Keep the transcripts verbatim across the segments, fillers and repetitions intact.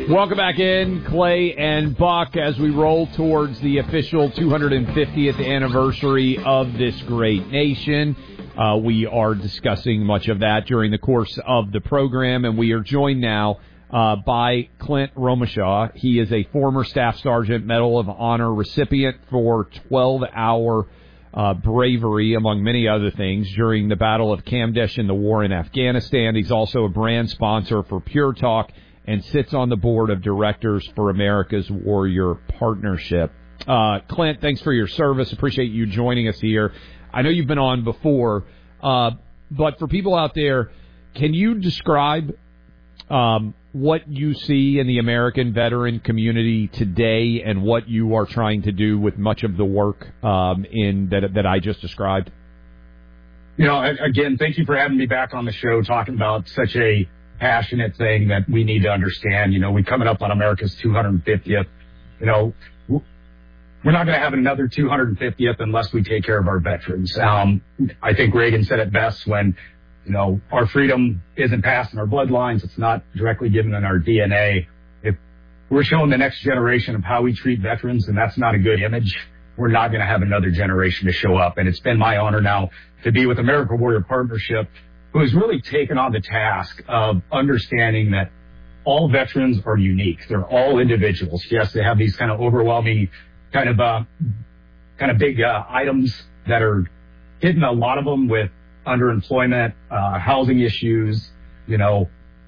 Welcome back in, Clay and Buck, as we roll towards the official two hundred fiftieth anniversary of this great nation. Uh, we are discussing much of that during the course of the program, and we are joined now uh, by Clint Romeshaw. He is a former Staff Sergeant Medal of Honor recipient for twelve-hour uh, bravery, among many other things, during the Battle of Kamdesh and the war in Afghanistan. He's also a brand sponsor for Pure Talk and sits on the board of directors for America's Warrior Partnership. Uh, Clint, thanks for your service. Appreciate you joining us here. I know you've been on before, uh, but for people out there, can you describe um, what you see in the American veteran community today and what you are trying to do with much of the work um, in that, that I just described? You know, again, thank you for having me back on the show talking about such a passionate thing that we need to understand. You know, we're coming up on America's two hundred fiftieth. You know, we're not going to have another two hundred fiftieth unless we take care of our veterans. Um, I think Reagan said it best when, you know, our freedom isn't passed in our bloodlines. It's not directly given in our D N A. If we're showing the next generation of how we treat veterans, and that's not a good image, we're not going to have another generation to show up. And it's been my honor now to be with American Warrior Partnership, who has really taken on the task of understanding that all veterans are unique. They're all individuals. Yes, they have these kind of overwhelming kind of uh, kind of big uh, items that are hitting a lot of them with underemployment, uh, housing issues, you know,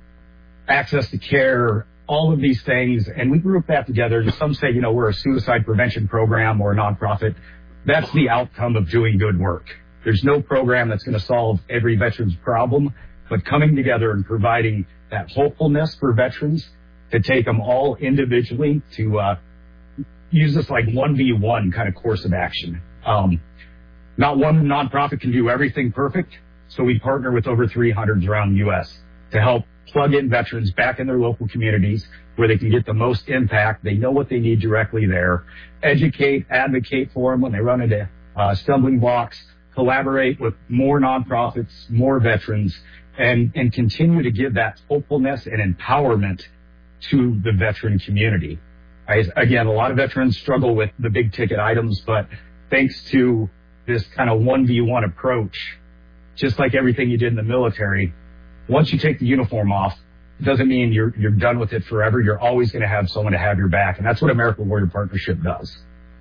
access to care, all of these things. And we group that together. And some say, you know, we're a suicide prevention program or a nonprofit. That's the outcome of doing good work. There's no program that's going to solve every veteran's problem, but coming together and providing that hopefulness for veterans to take them all individually to uh, use this like one v one kind of course of action. Um, not one nonprofit can do everything perfect, so we partner with over three hundred around the U S to help plug in veterans back in their local communities where they can get the most impact. They know what they need directly there. Educate, advocate for them when they run into uh, stumbling blocks. Collaborate with more nonprofits, more veterans, and, and continue to give that hopefulness and empowerment to the veteran community. I, again, a lot of veterans struggle with the big ticket items, but thanks to this kind of one v one approach, just like everything you did in the military, once you take the uniform off, it doesn't mean you're, you're done with it forever. You're always going to have someone to have your back, and that's what American Warrior Partnership does.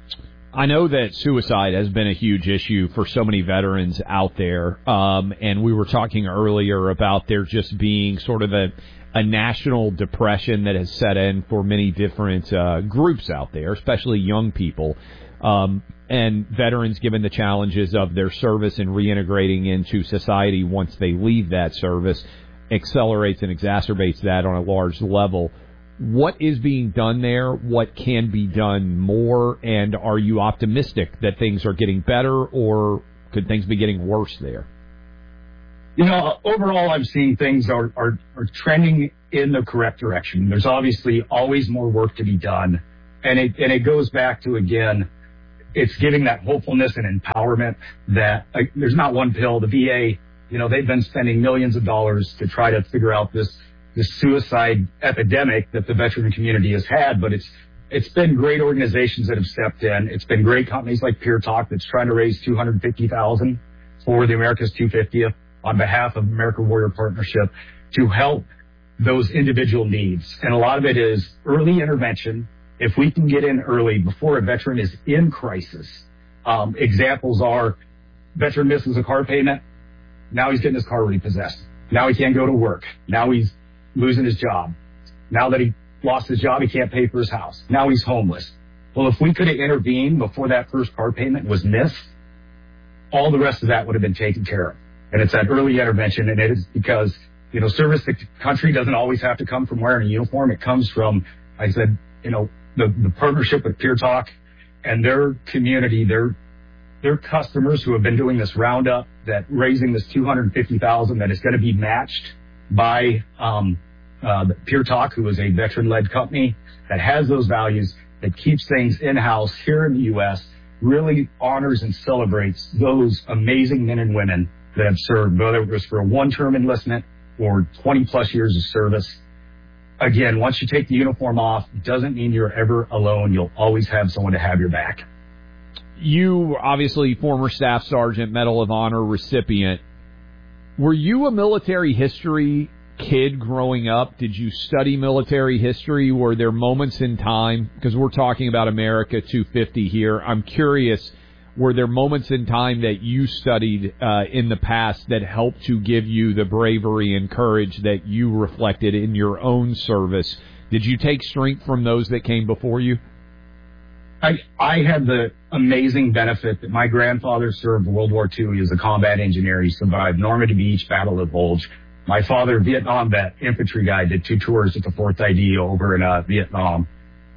I know that suicide has been a huge issue for so many veterans out there, um, and we were talking earlier about there just being sort of a, a national depression that has set in for many different uh, groups out there, especially young people, um, and veterans, given the challenges of their service and reintegrating into society once they leave that service, accelerates and exacerbates that on a large level. What is being done there? What can be done more? And are you optimistic that things are getting better, or could things be getting worse there? You know, overall, I'm seeing things are, are, are trending in the correct direction. There's obviously always more work to be done. And it, and it goes back to, again, it's giving that hopefulness and empowerment that uh, there's not one pill. The V A, you know, they've been spending millions of dollars to try to figure out this the suicide epidemic that the veteran community has had, but it's it's been great organizations that have stepped in. It's been great companies like Pure Talk that's trying to raise two hundred fifty thousand dollars for the America's two hundred fiftieth on behalf of American Warrior Partnership to help those individual needs. And a lot of it is early intervention. If we can get in early before a veteran is in crisis, um, examples are veteran misses a car payment. Now he's getting his car repossessed. Now he can't go to work. Now he's losing his job. Now that he lost his job, he can't pay for his house. Now he's homeless. Well, if we could have intervened before that first car payment was missed, all the rest of that would have been taken care of. And it's that early intervention, and it is because, you know, service to the country doesn't always have to come from wearing a uniform. It comes from, I said, you know, the, the partnership with Pure Talk and their community, their their customers who have been doing this roundup, that raising this two hundred fifty thousand dollars that is going to be matched by um, uh, Pure Talk, who is a veteran-led company that has those values, that keeps things in-house here in the U S, really honors and celebrates those amazing men and women that have served, whether it was for a one-term enlistment or twenty-plus years of service. again, once you take the uniform off, it doesn't mean you're ever alone. You'll always have someone to have your back. You, obviously, former Staff Sergeant, Medal of Honor recipient. Were you a military history kid growing up? Did you study military history? Were there moments in time, because we're talking about America two fifty here, I'm curious, were there moments in time that you studied uh, in the past that helped to give you the bravery and courage that you reflected in your own service? Did you take strength from those that came before you? I, I had the amazing benefit that my grandfather served World War Two. He was a combat engineer. He survived Normandy Beach, Battle of the Bulge. My father, Vietnam vet, infantry guy, did two tours at the fourth I D over in uh, Vietnam.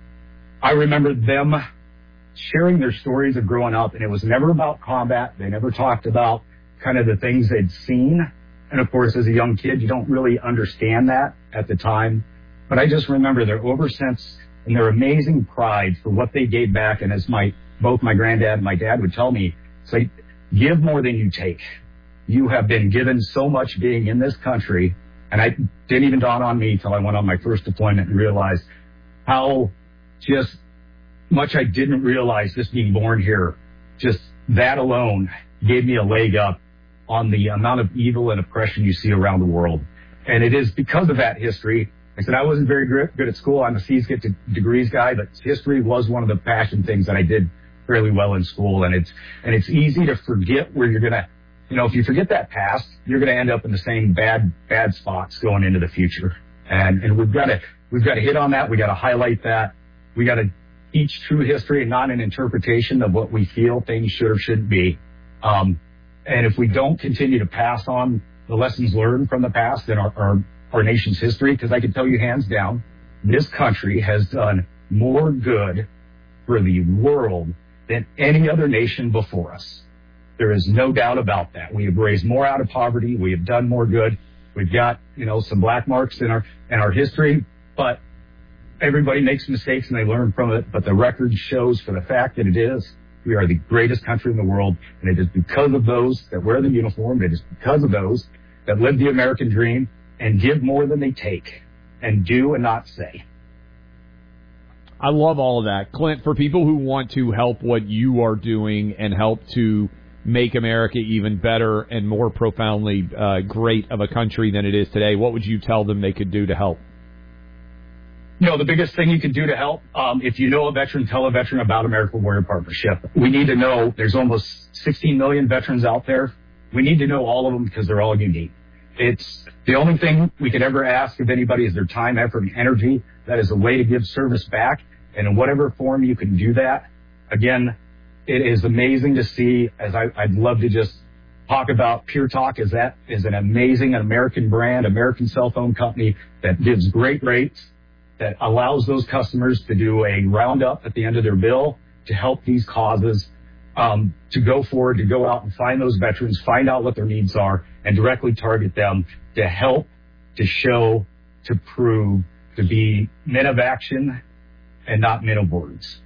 I remember them sharing their stories of growing up, and it was never about combat. They never talked about kind of the things they'd seen. And of course, as a young kid, you don't really understand that at the time. But I just remember their oversense and their amazing pride for what they gave back. And as my both my granddad and my dad would tell me, say, give more than you take. You have been given so much being in this country. And I didn't even dawn on me till I went on my first deployment and realized how just much I didn't realize just being born here. Just that alone gave me a leg up on the amount of evil and oppression you see around the world. And it is because of that history. I said I wasn't very good at school. I'm a C's get to degrees guy, but history was one of the passion things that I did fairly well in school. And it's and it's easy to forget where you're gonna, you know, if you forget that past, you're gonna end up in the same bad bad spots going into the future. And and we've got to we've got to hit on that. We got to highlight that. We got to teach true history and not an interpretation of what we feel things should or shouldn't be. Um, and if we don't continue to pass on the lessons learned from the past and our, our our nation's history, because I can tell you hands down, this country has done more good for the world than any other nation before us. There is no doubt about that. We have raised more out of poverty. We have done more good. We've got, you know, some black marks in our in our history, but everybody makes mistakes and they learn from it. But the record shows for the fact that it is, we are the greatest country in the world, and it is because of those that wear the uniform. It is because of those that live the American dream and give more than they take and do and not say. I love all of that. Clint, for people who want to help what you are doing and help to make America even better and more profoundly uh, great of a country than it is today, what would you tell them they could do to help? You know, the biggest thing you can do to help, um, if you know a veteran, tell a veteran about American Warrior Partnership. We need to know there's almost sixteen million veterans out there. We need to know all of them because they're all unique. It's the only thing we could ever ask of anybody is their time, effort, and energy. That is a way to give service back. And in whatever form you can do that, again, it is amazing to see, as I, I'd love to just talk about Pure Talk, as that is an amazing American brand, American cell phone company that gives great rates, that allows those customers to do a roundup at the end of their bill to help these causes, um, to go forward, to go out and find those veterans, find out what their needs are, and directly target them to help, to show, to prove, to be men of action and not men of words.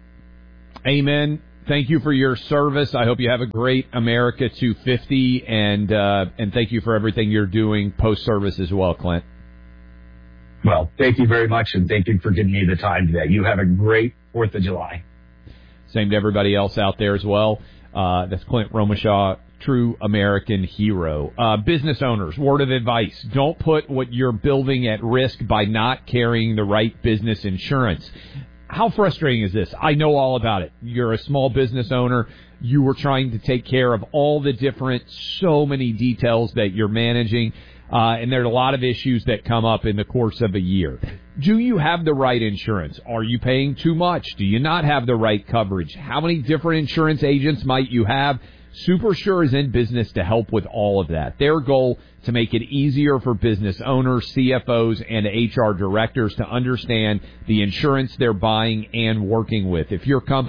Amen. Thank you for your service. I hope you have a great America two fifty, and uh, and thank you for everything you're doing post-service as well, Clint. Well, thank you very much, and thank you for giving me the time today. You have a great fourth of July. Same to everybody else out there as well. Uh, that's Clint Romashaw, true American hero. Uh, business owners, word of advice. Don't put what you're building at risk by not carrying the right business insurance. How frustrating is this? I know all about it. You're a small business owner. You were trying to take care of all the different, so many details that you're managing. Uh, and there are a lot of issues that come up in the course of a year. Do you have the right insurance? Are you paying too much? Do you not have the right coverage? How many different insurance agents might you have? SuperSure is in business to help with all of that. Their goal, to make it easier for business owners, C F Os, and H R directors to understand the insurance they're buying and working with. If your company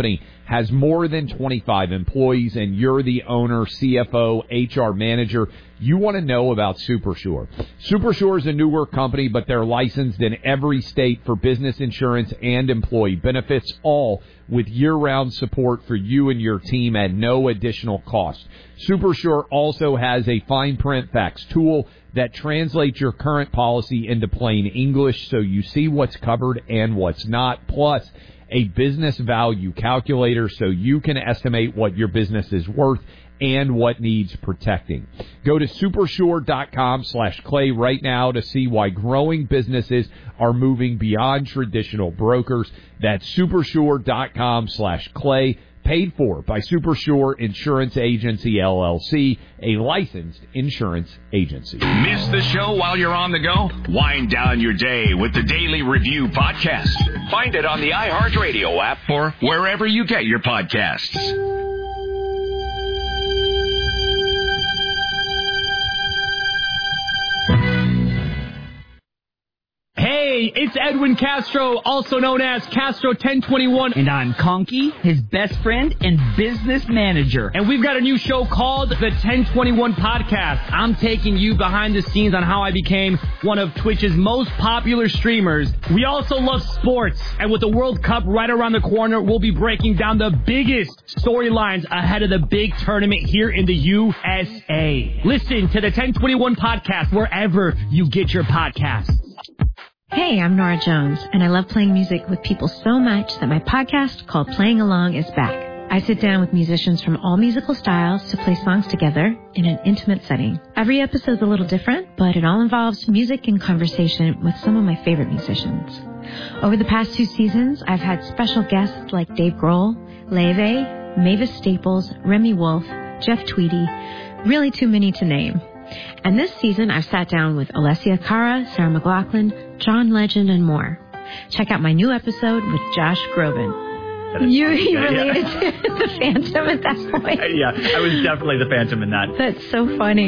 has more than twenty-five employees, and you're the owner, C F O, H R manager, you want to know about SuperSure. SuperSure is a newer company, but they're licensed in every state for business insurance and employee benefits, all with year-round support for you and your team at no additional cost. SuperSure also has a fine print fax tool that translates your current policy into plain English so you see what's covered and what's not, plus a business value calculator so you can estimate what your business is worth and what needs protecting. Go to supersure.com slash clay right now to see why growing businesses are moving beyond traditional brokers. That's supersure.com slash clay. Paid for by SuperSure Insurance Agency, L L C, a licensed insurance agency. Miss the show while you're on the go? Wind down your day with the Daily Review podcast. Find it on the iHeartRadio app or wherever you get your podcasts. Hey, it's Edwin Castro, also known as Castro ten twenty-one. And I'm Conky, his best friend and business manager. And we've got a new show called the ten twenty-one Podcast. I'm taking you behind the scenes on how I became one of Twitch's most popular streamers. We also love sports. And with the World Cup right around the corner, we'll be breaking down the biggest storylines ahead of the big tournament here in the U S A. Listen to the ten twenty-one Podcast wherever you get your podcasts. Hey, I'm Nora Jones, and I love playing music with people so much that my podcast called Playing Along is back. I sit down with musicians from all musical styles to play songs together in an intimate setting. Every episode's a little different, but it all involves music and conversation with some of my favorite musicians. Over the past two seasons, I've had special guests like Dave Grohl, Leve, Mavis Staples, Remy Wolf, Jeff Tweedy, really too many to name. And this season, I've sat down with Alessia Cara, Sarah McLachlan, John Legend, and more. Check out my new episode with Josh Groban. You, you related yeah. to the Phantom at that point? Yeah, I was definitely the Phantom in that. That's so funny.